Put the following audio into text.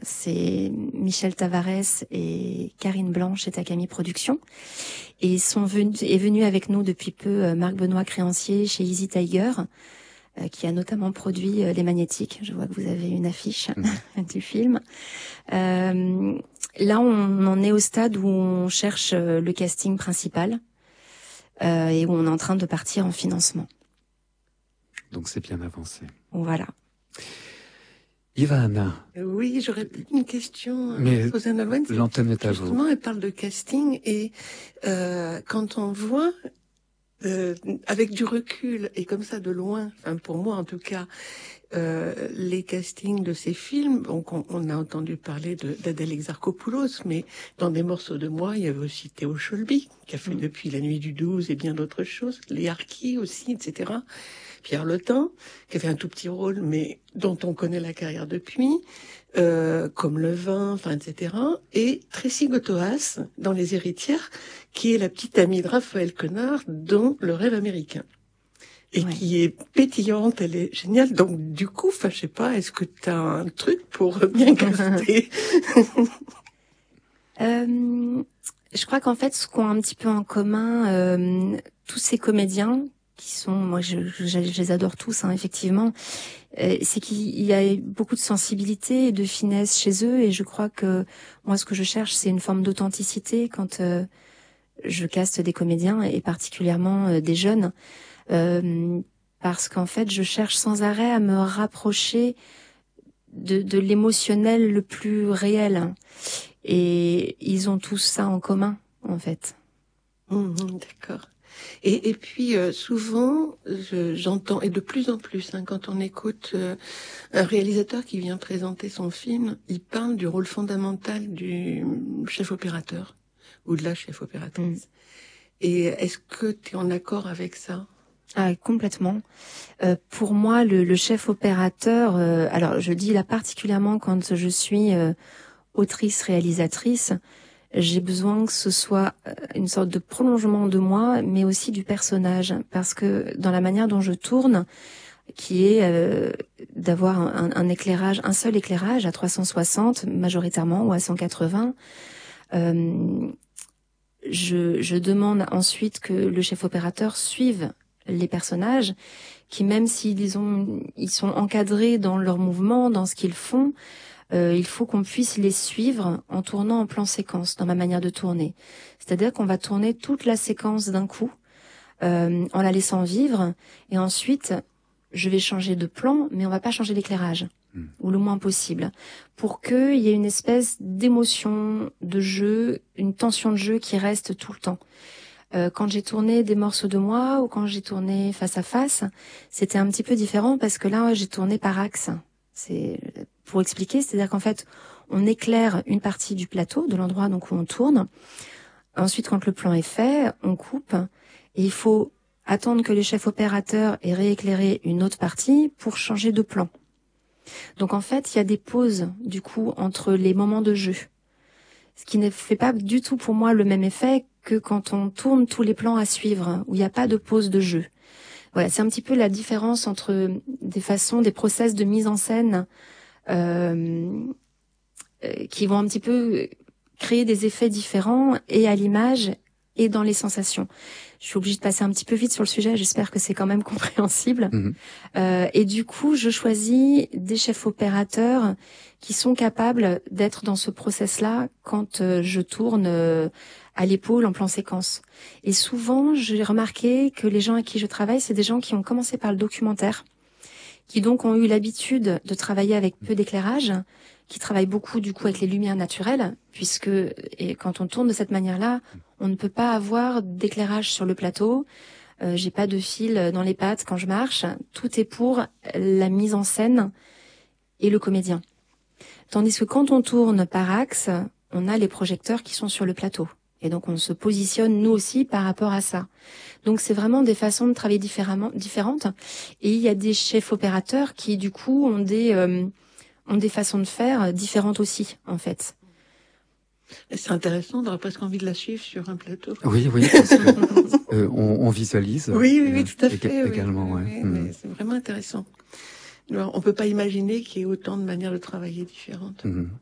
c'est Michel Tavares et Karine Blanche chez Takami Productions. Et est venu avec nous depuis peu Marc-Benoît Créancier chez Easy Tiger, qui a notamment produit Les Magnétiques. Je vois que vous avez une affiche du film. Là, on en est au stade où on cherche le casting principal et où on est en train de partir en financement. Donc c'est bien avancé. Voilà. Ivana. Oui, j'aurais peut-être une question Mais à poser à Nolwenn. l'antenne est à vous. Justement, elle parle de casting et quand on voit avec du recul et comme ça de loin, enfin pour moi en tout cas, les castings de ces films, donc on a entendu parler d'Adèle Exarchopoulos, mais dans Des morceaux de moi, il y avait aussi Théo Cholby, qui a fait Depuis la nuit du 12 et bien d'autres choses, les Harkis aussi, etc. Pierre Letin, qui avait un tout petit rôle, mais dont on connaît la carrière depuis, comme Le Vin, enfin, etc. Et Tracy Gotoas, dans Les Héritières, qui est la petite amie de Raphaël Quenard dans Le Rêve américain. Et qui est pétillante, elle est géniale. Donc, du coup, enfin, je sais pas, est-ce que tu as un truc pour bien caster? Je crois qu'en fait, ce qu'ont un petit peu en commun tous ces comédiens, qui sont, moi, je les adore tous, hein, effectivement, c'est qu'il y a beaucoup de sensibilité et de finesse chez eux. Et je crois que moi, ce que je cherche, c'est une forme d'authenticité quand je caste des comédiens, et particulièrement des jeunes. Parce qu'en fait, je cherche sans arrêt à me rapprocher de l'émotionnel le plus réel. Et ils ont tous ça en commun, en fait. D'accord. Et puis, souvent, j'entends, et de plus en plus, hein, quand on écoute un réalisateur qui vient présenter son film, il parle du rôle fondamental du chef opérateur, ou de la chef opératrice. Et est-ce que tu es en accord avec ça? Ah, complètement. Pour moi, le chef opérateur, alors je dis là particulièrement quand je suis autrice-réalisatrice, j'ai besoin que ce soit une sorte de prolongement de moi, mais aussi du personnage, parce que dans la manière dont je tourne, qui est d'avoir un éclairage, un seul éclairage à 360 majoritairement ou à 180, je demande ensuite que le chef opérateur suive les personnages, qui même s'ils sont encadrés dans leurs mouvements, dans ce qu'ils font, il faut qu'on puisse les suivre en tournant en plan séquence dans ma manière de tourner. C'est-à-dire qu'on va tourner toute la séquence d'un coup, en la laissant vivre, et ensuite je vais changer de plan, mais on va pas changer l'éclairage, ou le moins possible, pour qu'il y ait une espèce d'émotion de jeu, une tension de jeu qui reste tout le temps. Quand j'ai tourné Des morceaux de moi ou quand j'ai tourné Face à face, c'était un petit peu différent parce que là, j'ai tourné par axe. C'est pour expliquer, c'est-à-dire qu'en fait, on éclaire une partie du plateau, de l'endroit donc où on tourne. Ensuite, quand le plan est fait, on coupe et il faut attendre que le chef opérateur ait rééclairé une autre partie pour changer de plan. Donc en fait, il y a des pauses du coup entre les moments de jeu. Ce qui ne fait pas du tout pour moi le même effet que quand on tourne tous les plans à suivre, où il n'y a pas de pause de jeu. Voilà, c'est un petit peu la différence entre des façons, des process de mise en scène qui vont un petit peu créer des effets différents et à l'image et dans les sensations. Je suis obligée de passer un petit peu vite sur le sujet, j'espère que c'est quand même compréhensible. Et du coup, je choisis des chefs opérateurs qui sont capables d'être dans ce process-là quand je tourne à l'épaule en plan séquence. Et souvent, j'ai remarqué que les gens avec qui je travaille, c'est des gens qui ont commencé par le documentaire, qui donc ont eu l'habitude de travailler avec peu d'éclairage, qui travaillent beaucoup du coup avec les lumières naturelles, puisque quand on tourne de cette manière-là, on ne peut pas avoir d'éclairage sur le plateau. J'ai pas de fil dans les pattes quand je marche. Tout est pour la mise en scène et le comédien. Tandis que quand on tourne par axe, on a les projecteurs qui sont sur le plateau. Et donc on se positionne nous aussi par rapport à ça. Donc c'est vraiment des façons de travailler différentes. Et il y a des chefs opérateurs qui du coup ont des façons de faire différentes aussi, en fait. C'est intéressant, on aurait presque envie de la suivre sur un plateau. Oui, parce que on visualise. Oui, tout à fait. Également, oui. C'est vraiment intéressant. Alors, on peut pas imaginer qu'il y ait autant de manières de travailler différentes.